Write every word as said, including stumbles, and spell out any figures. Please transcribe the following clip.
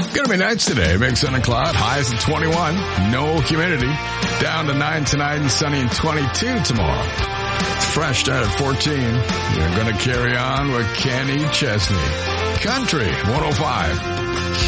Gonna be nice today. Big sun and cloud. Highs at twenty-one. No humidity. Down to nine tonight and sunny and twenty-two tomorrow. Fresh start at fourteen. You're gonna carry on with Kenny Chesney. Country one oh five.